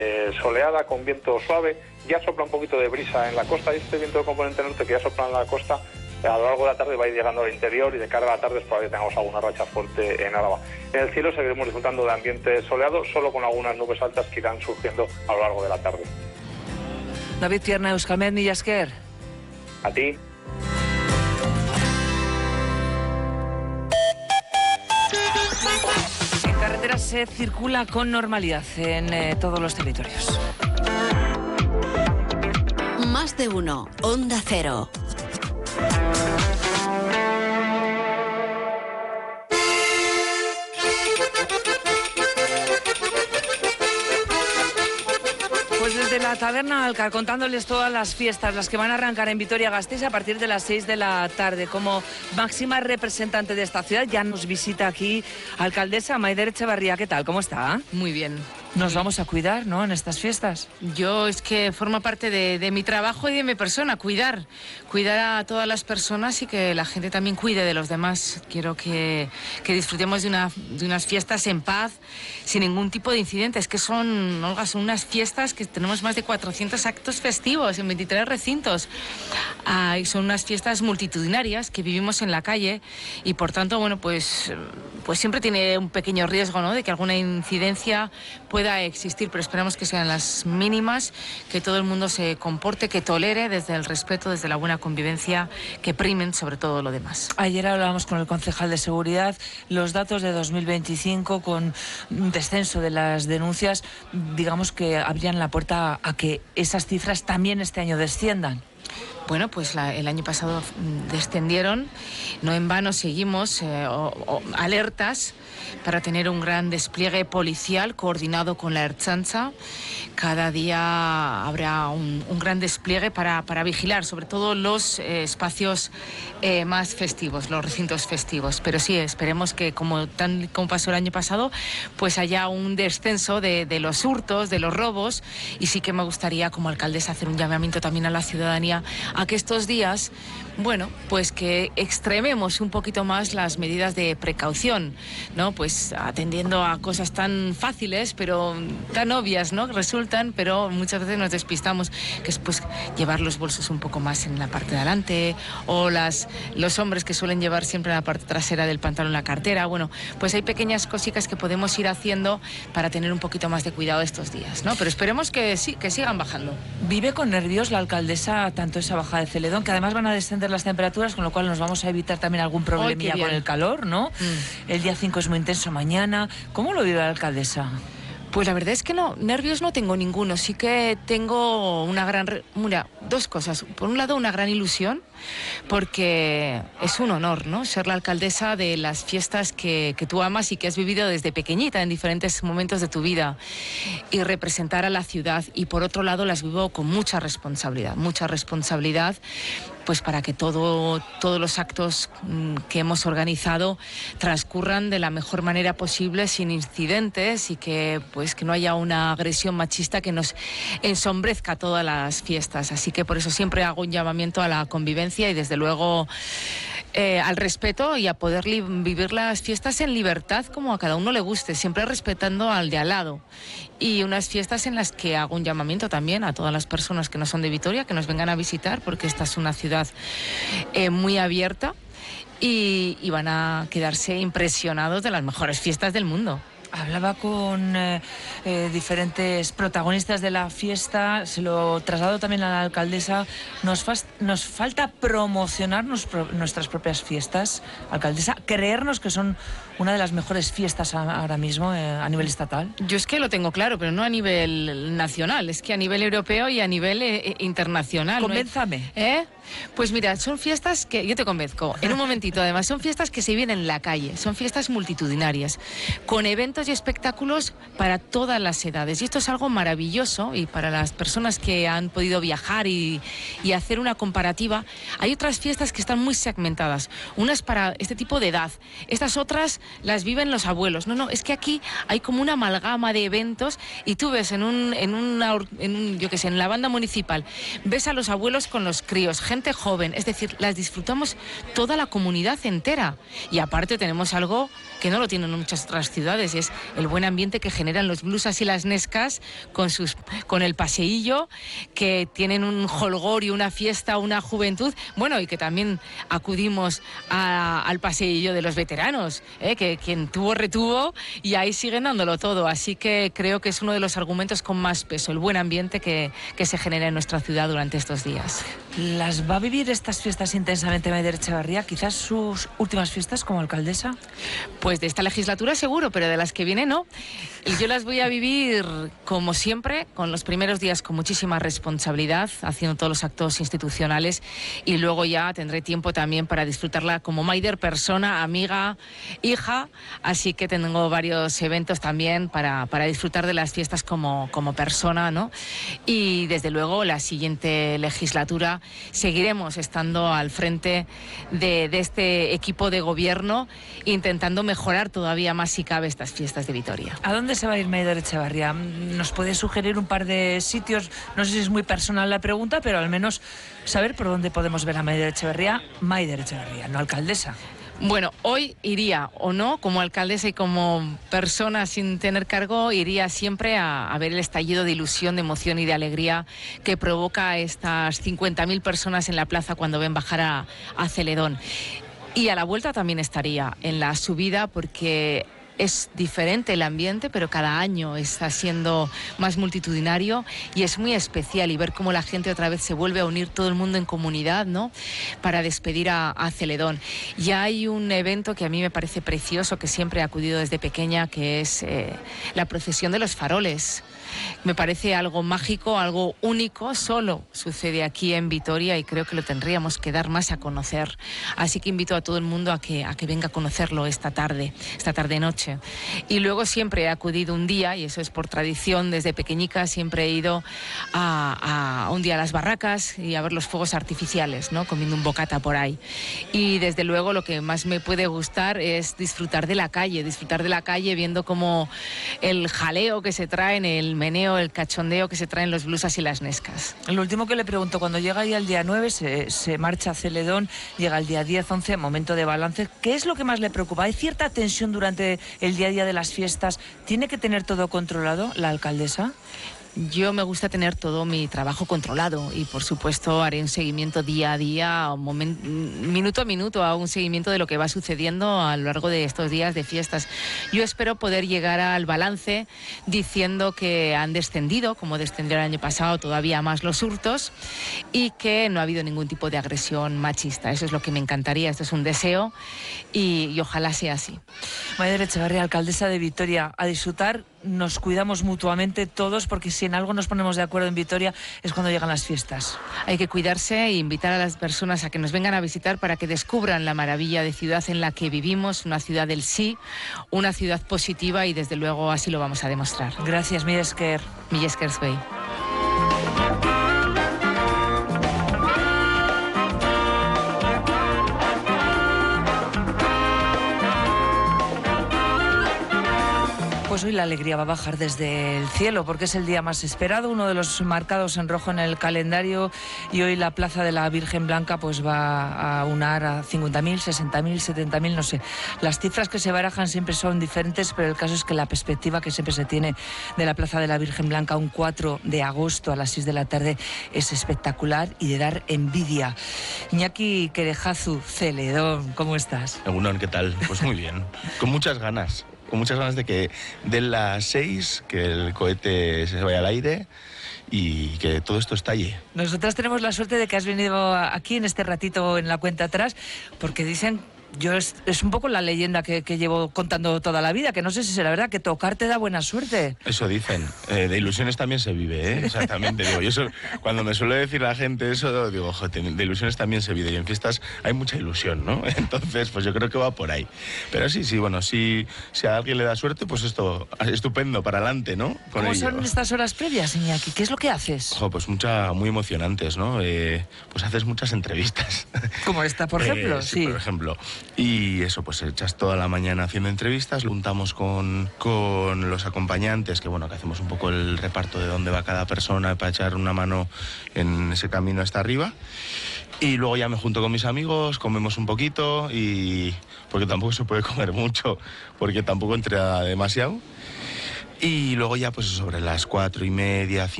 soleada con viento suave. Ya sopla un poquito de brisa en la costa y este viento de componente norte que ya sopla en la costa a lo largo de la tarde va a ir llegando al interior y de cara a la tarde es probable que tengamos alguna racha fuerte en Álava. En el cielo seguiremos disfrutando de ambiente soleado, solo con algunas nubes altas que irán surgiendo a lo largo de la tarde. David Tierna, Euskalmet, mila esker. A ti. En carreteras se circula con normalidad en todos los territorios. Más de uno, Onda Cero. Pues desde la Taberna Alcar, contándoles todas las fiestas, las que van a arrancar en Vitoria-Gasteiz a partir de las 6 de la tarde. Como máxima representante de esta ciudad, ya nos visita aquí alcaldesa Maider Etxebarria. ¿Qué tal? ¿Cómo está? Muy bien. Nos vamos a cuidar, ¿no?, en estas fiestas. Yo es que forma parte de mi trabajo y de mi persona, cuidar a todas las personas y que la gente también cuide de los demás. Quiero que disfrutemos de unas fiestas en paz, sin ningún tipo de incidentes, que son, Olga, son unas fiestas que tenemos más de 400 actos festivos en 23 recintos. Y son unas fiestas multitudinarias que vivimos en la calle y por tanto, bueno, pues siempre tiene un pequeño riesgo, ¿no?, de que alguna incidencia pueda existir, pero esperamos que sean las mínimas, que todo el mundo se comporte, que tolere desde el respeto, desde la buena convivencia, que primen sobre todo lo demás. Ayer hablábamos con el concejal de Seguridad, los datos de 2025 con un descenso de las denuncias, digamos que abrían la puerta a que esas cifras también este año desciendan. Bueno, pues el año pasado descendieron, no en vano seguimos alertas para tener un gran despliegue policial coordinado con la Ertzaintza. Cada día habrá un gran despliegue para vigilar, sobre todo los espacios más festivos, los recintos festivos. Pero sí, esperemos que como pasó el año pasado, pues haya un descenso de los hurtos, de los robos, y sí que me gustaría como alcaldesa hacer un llamamiento también a la ciudadanía a que estos días, bueno, pues que extrememos un poquito más las medidas de precaución, ¿no? Pues atendiendo a cosas tan fáciles, pero tan obvias, ¿no?, resultan, pero muchas veces nos despistamos, que es pues llevar los bolsos un poco más en la parte de adelante, o los hombres que suelen llevar siempre en la parte trasera del pantalón la cartera. Bueno, pues hay pequeñas cositas que podemos ir haciendo para tener un poquito más de cuidado estos días, ¿no? Pero esperemos que sí, que sigan bajando. ¿Vive con nervios la alcaldesa tanto esa bajada de Celedón, que además van a descender las temperaturas, con lo cual nos vamos a evitar también algún problemilla con el calor, ¿no? El día 5 es muy intenso mañana. ¿Cómo lo vive la alcaldesa? Pues la verdad es que no, nervios no tengo ninguno. Sí que tengo dos cosas. Por un lado, una gran ilusión, porque es un honor, ¿no?, ser la alcaldesa de las fiestas que tú amas y que has vivido desde pequeñita en diferentes momentos de tu vida, y representar a la ciudad. Y por otro lado, las vivo con mucha responsabilidad, pues para que todos los actos que hemos organizado transcurran de la mejor manera posible, sin incidentes, y que no haya una agresión machista que nos ensombrezca todas las fiestas. Así que por eso siempre hago un llamamiento a la convivencia y desde luego al respeto, y a poder vivir las fiestas en libertad como a cada uno le guste, siempre respetando al de al lado. Y unas fiestas en las que hago un llamamiento también a todas las personas que no son de Vitoria, que nos vengan a visitar, porque esta es una ciudad muy abierta y van a quedarse impresionados de las mejores fiestas del mundo. Hablaba con diferentes protagonistas de la fiesta, se lo traslado también a la alcaldesa. Nos falta promocionar nuestras propias fiestas, alcaldesa, creernos que son una de las mejores fiestas ahora mismo a nivel estatal. Yo es que lo tengo claro, pero no a nivel nacional, es que a nivel europeo y a nivel internacional. Convénzame. Pues mira, son fiestas que, yo te convenzco, en un momentito además, son fiestas que se viven en la calle, son fiestas multitudinarias, con eventos y espectáculos para todas las edades. Y esto es algo maravilloso, y para las personas que han podido viajar y hacer una comparativa, hay otras fiestas que están muy segmentadas, unas para este tipo de edad, estas otras las viven los abuelos. No, es que aquí hay como una amalgama de eventos, y tú ves en la banda municipal, ves a los abuelos con los críos, gente joven, es decir, las disfrutamos toda la comunidad entera. Y aparte tenemos algo que no lo tienen muchas otras ciudades, y es es el buen ambiente que generan los blusas y las nescas con el paseillo, que tienen un jolgorio, una fiesta, una juventud, bueno, y que también acudimos al paseillo de los veteranos, que quien tuvo retuvo, y ahí siguen dándolo todo. Así que creo que es uno de los argumentos con más peso, el buen ambiente que se genera en nuestra ciudad durante estos días. ¿Las va a vivir estas fiestas intensamente Maider Etxebarria? ¿Quizás sus últimas fiestas como alcaldesa? Pues de esta legislatura seguro, pero de las que viene no. Y yo las voy a vivir como siempre, con los primeros días con muchísima responsabilidad, haciendo todos los actos institucionales, y luego ya tendré tiempo también para disfrutarla como Maider, persona, amiga, hija, así que tengo varios eventos también para disfrutar de las fiestas como persona, ¿no? Y desde luego la siguiente legislatura seguiremos estando al frente de este equipo de gobierno, intentando mejorar todavía más si cabe estas fiestas de Vitoria. ¿A dónde se va a ir Maider Etxebarria? ¿Nos puede sugerir un par de sitios? No sé si es muy personal la pregunta, pero al menos saber por dónde podemos ver a Maider Etxebarria, no alcaldesa. Bueno, hoy iría o no, como alcaldesa y como persona sin tener cargo, iría siempre a ver el estallido de ilusión, de emoción y de alegría que provoca estas 50.000 personas en la plaza cuando ven bajar a Celedón. Y a la vuelta también estaría en la subida, porque es diferente el ambiente, pero cada año está siendo más multitudinario y es muy especial, y ver cómo la gente otra vez se vuelve a unir, todo el mundo en comunidad, ¿no?, para despedir a Celedón. Y hay un evento que a mí me parece precioso, que siempre he acudido desde pequeña, que es la procesión de los faroles. Me parece algo mágico, algo único, solo sucede aquí en Vitoria, y creo que lo tendríamos que dar más a conocer. Así que invito a todo el mundo a que venga a conocerlo esta tarde-noche. Y luego siempre he acudido un día, y eso es por tradición, desde pequeñica siempre he ido a un día a las barracas y a ver los fuegos artificiales, ¿no?, comiendo un bocata por ahí. Y desde luego lo que más me puede gustar es disfrutar de la calle viendo cómo el jaleo que se trae en el meneo, el cachondeo que se traen los blusas y las nescas. Lo último que le pregunto, cuando llega ya el día 9, se marcha a Celedón, llega el día 10, 11, momento de balance, ¿qué es lo que más le preocupa? ¿Hay cierta tensión durante el día a día de las fiestas? ¿Tiene que tener todo controlado la alcaldesa? Yo me gusta tener todo mi trabajo controlado, y por supuesto haré un seguimiento día a día, minuto a minuto, a un seguimiento de lo que va sucediendo a lo largo de estos días de fiestas. Yo espero poder llegar al balance diciendo que han descendido, como descendió el año pasado, todavía más los hurtos, y que no ha habido ningún tipo de agresión machista. Eso es lo que me encantaría, esto es un deseo, y ojalá sea así. Maider Etxebarria, alcaldesa de Vitoria, a disfrutar. Nos cuidamos mutuamente todos, porque si en algo nos ponemos de acuerdo en Vitoria es cuando llegan las fiestas. Hay que cuidarse e invitar a las personas a que nos vengan a visitar para que descubran la maravilla de ciudad en la que vivimos, una ciudad del sí, una ciudad positiva, y desde luego así lo vamos a demostrar. Gracias, mila esker. Mila esker zuei. Pues hoy la alegría va a bajar desde el cielo, porque es el día más esperado, uno de los marcados en rojo en el calendario, y hoy la Plaza de la Virgen Blanca pues va a unar a 50.000, 60.000, 70.000, no sé. Las cifras que se barajan siempre son diferentes, pero el caso es que la perspectiva que siempre se tiene de la Plaza de la Virgen Blanca un 4 de agosto a las 6 de la tarde es espectacular y de dar envidia. Iñaki Kerejazu, Celedón, ¿cómo estás? Egunon, ¿qué tal? Pues muy bien, con muchas ganas de que den las 6, que el cohete se vaya al aire y que todo esto estalle. Nosotras tenemos la suerte de que has venido aquí en este ratito en la cuenta atrás, porque dicen, es un poco la leyenda que llevo contando toda la vida, que no sé si será verdad, que tocar te da buena suerte. Eso dicen. De ilusiones también se vive, ¿eh? Exactamente. Digo, yo eso, cuando me suele decir la gente eso, digo, joder, de ilusiones también se vive, y en fiestas hay mucha ilusión, ¿no? Entonces, pues yo creo que va por ahí. Pero sí, bueno, si a alguien le da suerte, pues esto, estupendo, para adelante, ¿no? Con ¿Cómo ello. son estas horas previas, Iñaki? ¿Qué es lo que haces? Pues muy emocionantes, ¿no? Pues haces muchas entrevistas. Como esta, por ejemplo, sí. Por ejemplo. Y eso, pues echas toda la mañana haciendo entrevistas, lo juntamos con los acompañantes, que bueno, que hacemos un poco el reparto de dónde va cada persona para echar una mano en ese camino hasta arriba. Y luego ya me junto con mis amigos, comemos un poquito, y porque tampoco se puede comer mucho, porque tampoco entra demasiado. Y luego ya pues sobre las 4:30,